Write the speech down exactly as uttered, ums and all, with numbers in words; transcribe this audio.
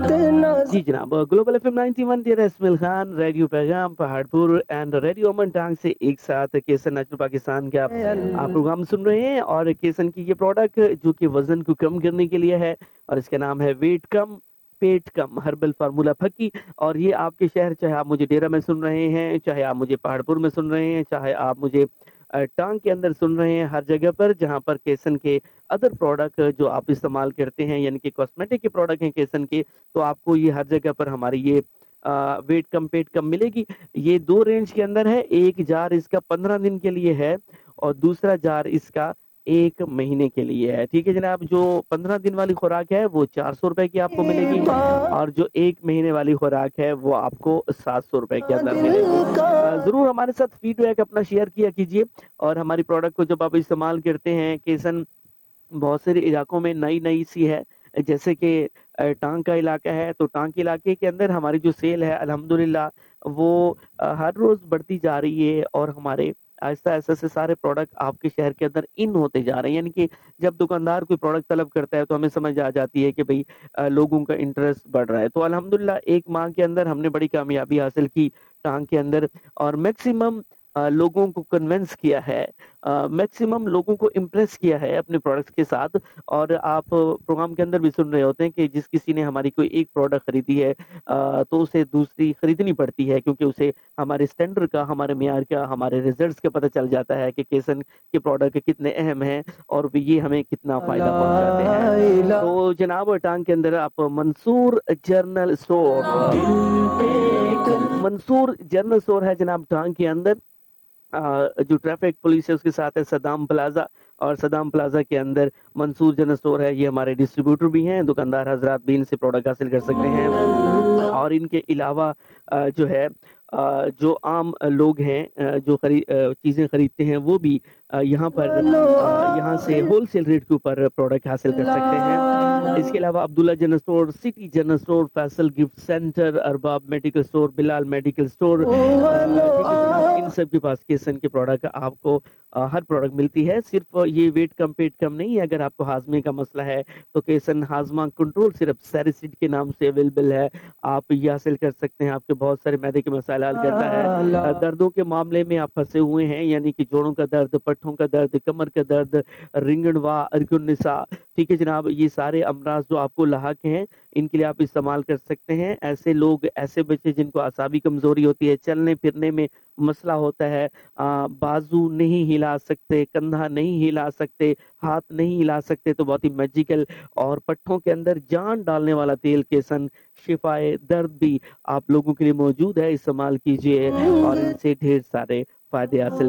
जी जनाब, global F M ninety one डेरा Ismail Khan, radio पैगाम Paharpur and radio अमन टांग से एक साथ केसन नेचुरल पाकिस्तान के आप, आप प्रोग्राम सुन रहे हैं। और केसन की ये प्रोडक्ट जो कि वजन को कम करने के लिए है और इसका नाम है वेट कम पेट कम हर्बल फार्मूला फक्की। और ये आपके शहर, चाहे आप मुझे डेरा में सुन रहे हैं, चाहे आप मुझे पहाड़पुर में सुन रहे हैं, चाहे आप मुझे अ, टांग के अंदर सुन रहे हैं, हर जगह पर जहां पर केसन के अदर प्रोडक्ट जो आप इस्तेमाल करते हैं, यानी कि कॉस्मेटिक के प्रोडक्ट हैं केसन के, तो आपको ये हर जगह पर हमारी ये आ, वेट कम पेट कम मिलेगी। ये दो रेंज के अंदर है। एक जार इसका पंद्रह दिन के लिए है और दूसरा जार इसका एक महीने के लिए है। ठीक है जनाब, जो पंद्रह दिन वाली खुराक है वो चार सौ रुपए की आपको मिलेगी और जो एक महीने वाली खुराक है वो आपको सात सौ रुपए के अंदर मिलेगी। आ, जरूर हमारे साथ फीडबैक अपना शेयर किया कीजिए। और हमारी प्रोडक्ट को जब आप इस्तेमाल करते हैं, केसन बहुत सारे इलाकों में नई नई सी है, जैसे कि अ, टांग का इलाका है, तो टांग के इलाके के अंदर हमारी जो सेल है अल्हम्दुलिल्लाह वो अ, हर रोज बढ़ती जा रही है। और हमारे आहिस्ता आहिस्ता से सारे प्रोडक्ट आपके शहर के अंदर इन होते जा रहे हैं। यानी कि जब दुकानदार कोई प्रोडक्ट तलब करता है तो हमें समझ आ जाती है कि भाई अ, लोगों का इंटरेस्ट बढ़ रहा है। तो अल्हम्दुलिल्लाह एक माह के अंदर हमने बड़ी कामयाबी हासिल की टांग के अंदर और मैक्सिमम लोगों को कन्विंस किया है, मैक्सिमम लोगों को इम्प्रेस किया है अपने प्रोडक्ट्स के साथ। और आप प्रोग्राम के अंदर भी सुन रहे होते हैं कि जिस किसी ने हमारी कोई एक प्रोडक्ट खरीदी है अ, तो उसे दूसरी खरीदनी पड़ती है, क्योंकि उसे हमारे स्टैंडर्ड का, हमारे मियार का, हमारे रिजल्ट्स का पता चल जाता है कि केसन के प्रोडक्ट कितने अहम हैं और ये हमें कितना फायदा पहुंचाते हैं। तो जनाब, टांग के अंदर आप Mansoor general store, Mansoor general store है जनाब टांग के अंदर। आ, जो ट्रैफिक पुलिस है उसके साथ है सदाम प्लाजा, और सदाम प्लाजा के अंदर मंसूर जनरल स्टोर है। ये हमारे डिस्ट्रीब्यूटर भी हैं, दुकानदार हजरात भी इनसे प्रोडक्ट हासिल कर सकते हैं। और इनके अलावा आ, जो है आ, जो आम लोग हैं आ, जो खरी चीज़ें खरीदते हैं वो भी आ, यहाँ पर आ, यहाँ से होलसेल रेट के ऊपर प्रोडक्ट हासिल कर सकते हैं। इसके अलावा Abdullah general store, city general store, Faisal gift centre, Arbab medical store, Bilal medical store, इन सब के पास केसन के प्रोडक्ट आपको आ, हर प्रोडक्ट मिलती है। सिर्फ ये वेट कम पेट कम नहीं है, अगर आपको हाजमे का मसला है तो केसन हाजमा कंट्रोल सिर्फ सैरिसिड के नाम से अवेलेबल है। आप ये हासिल कर सकते हैं, आपके बहुत सारे मैदे के मसाइल हल करता है। दर्दों के मामले में आप फंसे हुए हैं, यानी कि जोड़ों का दर्द, पट्ठों का दर्द, कमर का दर्द, रिंगणवा, अर्गुनिसा, ठीक है जनाब, ये सारे अमराज जो आपको लाहक हैं इनके लिए आप इस्तेमाल कर सकते हैं। ऐसे लोग, ऐसे बच्चे जिनको आसाबी कमजोरी होती है, चलने फिरने में मसला होता है, आ, बाजू नहीं हिला सकते, कंधा नहीं हिला सकते, हाथ नहीं हिला सकते, तो बहुत ही मैजिकल और पट्ठों के अंदर जान डालने वाला तेल केसन शिफाए दर्द भी आप लोगों के लिए मौजूद है। इस्तेमाल कीजिए और इनसे ढेर सारे फायदे हासिल